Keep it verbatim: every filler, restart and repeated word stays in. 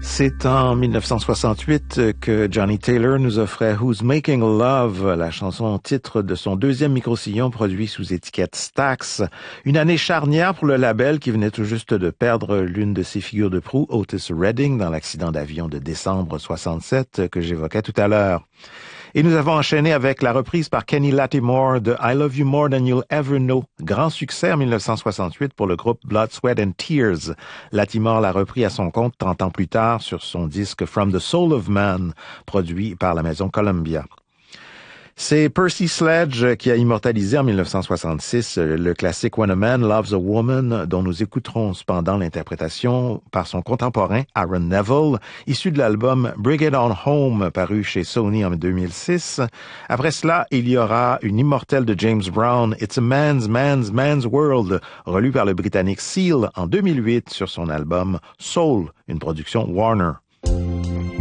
C'est en mille neuf cent soixante-huit que Johnny Taylor nous offrait Who's Making Love, la chanson titre de son deuxième micro-sillon produit sous étiquette Stax. Une année charnière pour le label qui venait tout juste de perdre l'une de ses figures de proue, Otis Redding, dans l'accident d'avion de décembre soixante-sept que j'évoquais tout à l'heure. Et nous avons enchaîné avec la reprise par Kenny Lattimore de I Love You More Than You'll Ever Know. Grand succès en mille neuf cent soixante-huit pour le groupe Blood, Sweat and Tears. Lattimore l'a repris à son compte trente ans plus tard sur son disque From the Soul of Man, produit par la maison Columbia. C'est Percy Sledge qui a immortalisé en mille neuf cent soixante-six le classique When a Man Loves a Woman, dont nous écouterons cependant l'interprétation par son contemporain Aaron Neville, issu de l'album Bring It On Home, paru chez Sony en deux mille six. Après cela, il y aura une immortelle de James Brown, It's a Man's, Man's, Man's World, relue par le Britannique Seal en deux mille huit sur son album Soul, une production Warner.